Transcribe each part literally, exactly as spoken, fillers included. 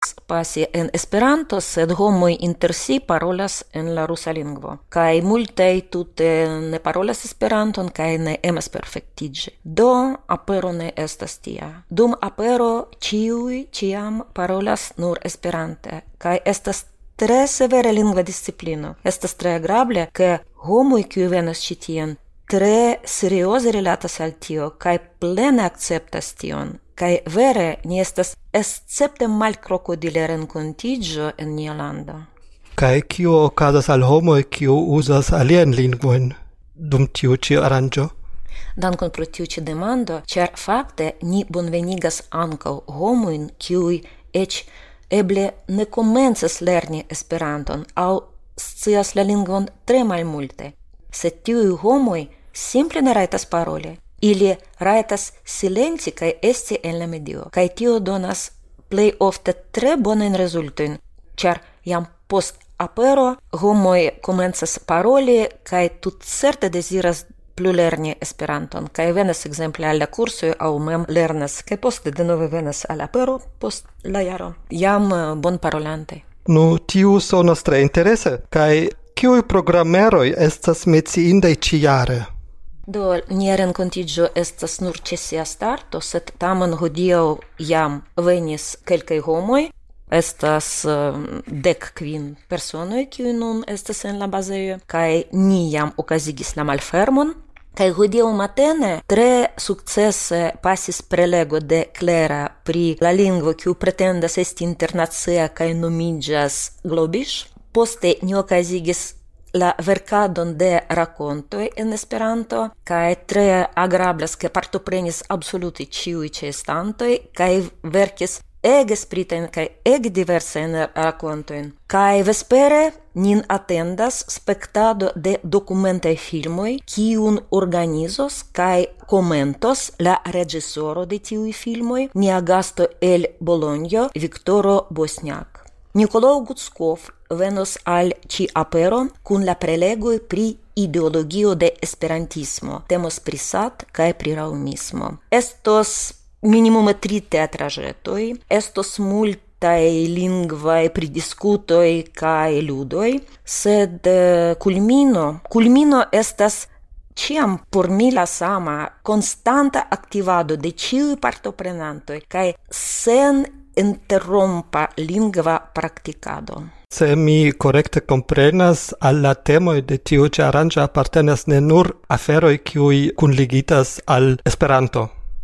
pasi en Esperanto, sed homoj inter si parolas en la rusa lingvo. Kaj multaj tute ne parolas Esperanton kaj ne emas perfektiĝi. Do apero ne estas tia. Dum apero ĉiuj ĉiam parolas nur Esperante kaj estas tre severa lingva disciplino. Estas tre agrable, ke homoj kiuj venas ĉi tien tre serioze rilatas al tio kaj plene akceptas tion. Kaj vere ni estas escepte malkrokodile renkontiĝo en nia lando. Kaj kio okazas al homoj kiu uzas aliajn lingvojn dum tiu ĉi aranĝo? Dankon pro tiu ĉi demando, ĉar fakte ni bonvenigas ankaŭ homojn kiuj eĉ eble ne komencas lerni Esperanton aŭ scias la lingvon tre malmulte. Sed tiuj homoj simple ne rajtas paroli. Ili rajtas silenci kaj esti en la medio. Kaj tio donas plej ofte tre bonajn rezultojn, ĉar jam post apero homoj komencas paroli kaj tutcerte deziras plu lerni Esperanton. Kaj venas ekzemple al la kursoj aŭ mem lernas, kaj poste denove venas al apero post la jaro. Jam bonparolante. Nu, tiu sonas tre interese. Kaj kiuj programeroj estas menciindaj ĉiujare? Do, nia renkontiĝo estas nur ĉe sia starto, sed tamen hodiaŭ jam venis kelkaj homoj. Estas uh, dek kvin personoj, kiuj nun estas en la bazejo, kaj ni jam okazigis la malfermon. Kaj hodiaŭ matene tre sukcese pasis prelego de Clara pri la lingvo, kiu pretendas esti internacia kaj nomiĝas Globish. Poste ni okazigis la verkadon de rakontoj en Esperanto, kaj tre agrablas, ke partoprenis absolute ĉiuj ĉeestantoj kaj verkis ege spritajn kaj ege diversajn rakontojn. Kaj vespere nin atendas spektado de dokumentaj filmoj, kiun organizos kaj komentos la reĝisoro de tiuj filmoj, nia gasto el Bolonjo, Viktoro Bosniak. Nikolao Gutskov venos al ĉi apero kun la prelegoj pri ideologio de esperantismo. Temos pri sat kaj pri raŭmismo. Estos minimume tri teatraĵetoj, estos multaj lingvaj pridiskutoj kaj ludoj, sed kulmino, kulmino estas ĉiam por mi la sama konstanta aktivado de ĉiuj partoprenantoj kaj sen interrompa lingva praktikado. Se mi korekte komprenas, al la temoj de tiu ĉi aranĝo apartenas ne nur aferoj kiuj kunligitas al Esperanto.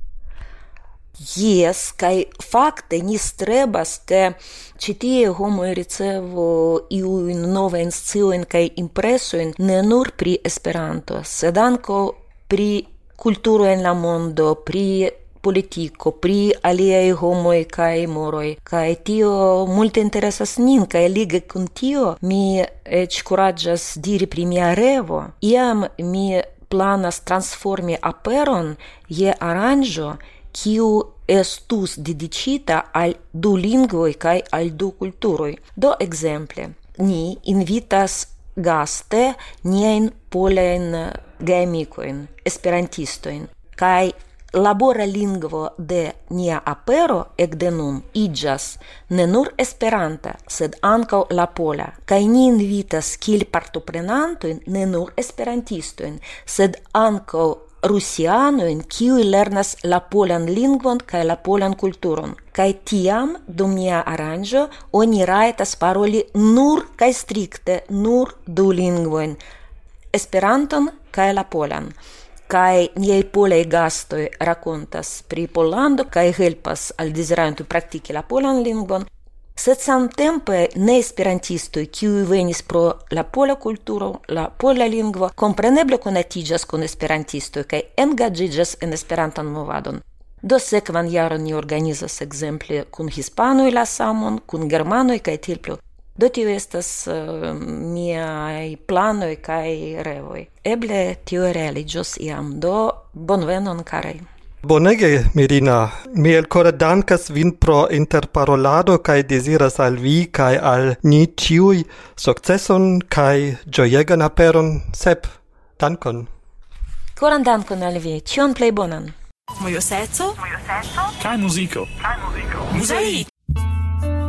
Jes, kaj fakte ni strebas, ke ĉi tie homoj ricevu iujn novajn sciojn kaj impresojn ne nur pri Esperanto, sed ankaŭ pri kulturo en la mondo, pri politiko, pri aliaj homoj kaj moroj, kaj tio multe interesas nin, kaj lige kun tio mi eĉ kuraĝas diri pri mia revo. Iam mi planas transformi aperon je aranĝo, kiu estus dediĉita al du lingvoj kaj al du kulturoj. Do ekzemple, ni invitas gaste niajn polajn geamikojn, esperantistojn, kaj labora lingvo de nia apero ekde nun iĝas ne nur Esperanta, sed ankaŭ la pola. Kaj ni invitas kiel partoprenantojn ne nur esperantistojn, sed ankaŭ rusianojn, kiuj lernas la polan lingvon kaj la polan kulturon. Kaj tiam, dum nia aranĝo, oni rajtas paroli nur kaj strikte nur du lingvojn, Esperanton kaj la polan. Kaj niaj polaj gastoj rakontas pri Pollando kaj helpas al dezirantoj praktiki la polan lingvon, sed samtempe ne esperantistoj, kiuj venis pro la pola kulturo, la pola lingvo, kompreneble konatiĝas kun esperantistoj kaj engaĝiĝas en Esperantan movadon. Do sekvan jaron ni organizas ekzemple kun hispanoj la samon, kun germanoj kaj tiel plu. Do tio estas uh, miaj planoj kaj revoj. Eble tio realiĝos iam. Do bonvenon, karaj. Bonege, Mirina. Mi elkore dankas vin pro interparolado kaj deziras al vi kaj al ni ĉiuj sukceson kaj ĝojegan aperon. Sep, dankon. Koran dankon al vi. Ĉion plej bonan. Mojo serco? Mojo serco? Kaj muziko? Kaj muziko? Muzej!